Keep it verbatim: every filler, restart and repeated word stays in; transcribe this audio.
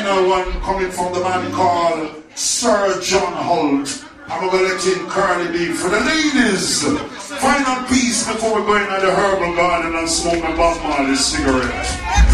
final one coming from the man called Sir John Holt. I'm going to let in Carly B for the ladies. Final piece before we go into the herbal garden and smoke a Bob Marley cigarette.